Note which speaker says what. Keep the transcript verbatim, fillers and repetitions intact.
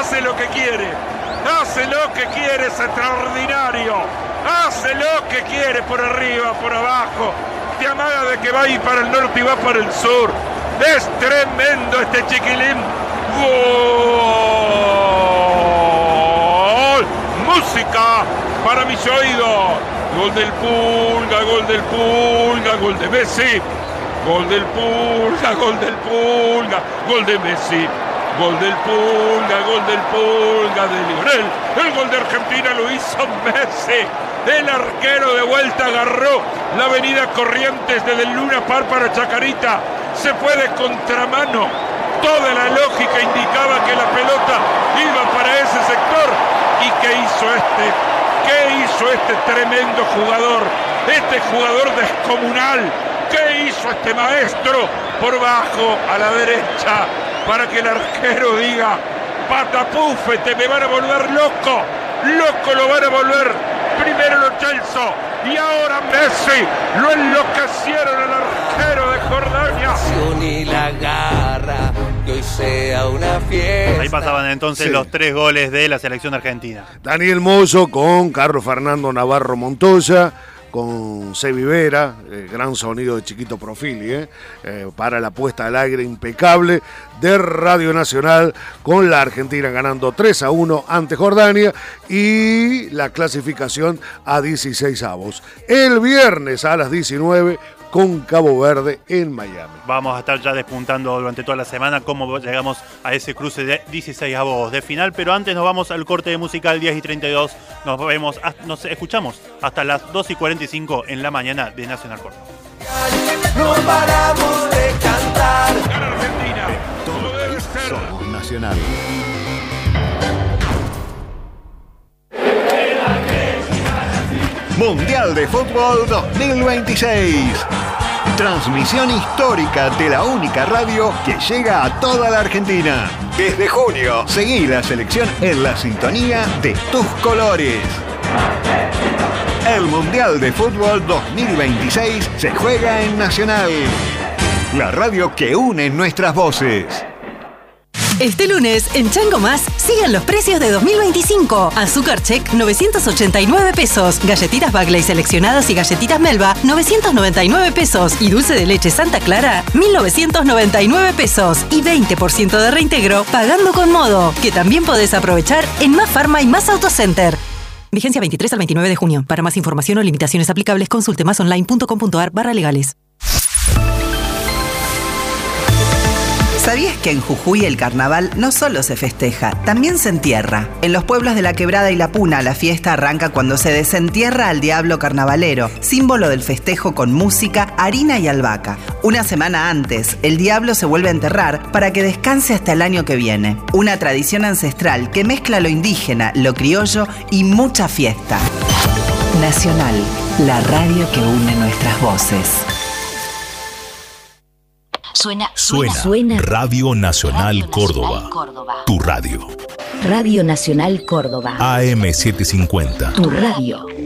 Speaker 1: hace lo que quiere, hace lo que quiere, es extraordinario, hace lo que quiere, por arriba, por abajo, te amaga de que va a ir para el norte y va para el sur, es tremendo este chiquilín. ¡Gol! Música para mis oídos. Gol del Pulga, gol del Pulga, gol de Messi. Gol del Pulga, gol del Pulga, gol de Messi. Gol del Pulga, gol del Pulga de Lionel. El gol de Argentina lo hizo Messi. El arquero de vuelta agarró la avenida Corrientes desde el Luna Park para Chacarita. Se fue de contramano. Toda la lógica indicaba que la pelota iba para ese sector. ¿Y qué hizo este? ¿Qué hizo este tremendo jugador? Este jugador descomunal. ¿Qué hizo este maestro? Por bajo, a la derecha, para que el arquero diga: patapúfete, me van a volver loco. Loco lo van a volver. Primero Lo Celso y ahora Messi. Lo enloquecieron al arquero de Jordania.
Speaker 2: Y la garra, que hoy sea una fiesta.
Speaker 3: Ahí pasaban entonces sí. los tres goles de la selección argentina.
Speaker 4: Daniel Mozo con Carlos Fernando Navarro Montoya, con Sebi Vera, eh, gran sonido de Chiquito Profili, eh, eh, para la puesta al aire impecable de Radio Nacional, con la Argentina ganando tres a uno ante Jordania y la clasificación a dieciséis avos. El viernes a las diecinueve con Cabo Verde en Miami.
Speaker 3: Vamos a estar ya despuntando durante toda la semana cómo llegamos a ese cruce de dieciséis avos de final, pero antes nos vamos al corte musical diez y treinta y dos. Nos vemos, nos escuchamos hasta las dos y cuarenta y cinco en la mañana de Nacional Córdoba.
Speaker 2: No paramos de cantar.
Speaker 1: Gana Argentina.
Speaker 5: Todo debe ser. Somos Nacional. Mundial de Fútbol dos mil veintiséis. Transmisión histórica de la única radio que llega a toda la Argentina. Desde junio, seguí la selección en la sintonía de tus colores. El Mundial de Fútbol dos mil veintiséis se juega en Nacional, la radio que une nuestras voces.
Speaker 6: Este lunes, en Chango Más, sigan los precios de dos mil veinticinco. Azúcar Check, novecientos ochenta y nueve pesos. Galletitas Bagley seleccionadas y galletitas Melba, novecientos noventa y nueve pesos. Y dulce de leche Santa Clara, mil novecientos noventa y nueve pesos. Y veinte por ciento de reintegro pagando con Modo, que también podés aprovechar en Más Farma y Más Autocenter. Vigencia veintitrés al veintinueve de junio. Para más información o limitaciones aplicables, consulte masonline.com.ar barra legales.
Speaker 7: ¿Sabías que en Jujuy el carnaval no solo se festeja, también se entierra? En los pueblos de La Quebrada y La Puna, la fiesta arranca cuando se desentierra al diablo carnavalero, símbolo del festejo con música, harina y albahaca. Una semana antes, el diablo se vuelve a enterrar para que descanse hasta el año que viene. Una tradición ancestral que mezcla lo indígena, lo criollo y mucha fiesta. Nacional, la radio que une nuestras voces.
Speaker 8: Suena,
Speaker 9: suena,
Speaker 8: suena.
Speaker 9: Radio Nacional,
Speaker 8: Radio
Speaker 9: Córdoba.
Speaker 8: Nacional Córdoba.
Speaker 9: Tu radio.
Speaker 8: Radio Nacional Córdoba.
Speaker 9: A M setecientos cincuenta.
Speaker 8: Tu radio.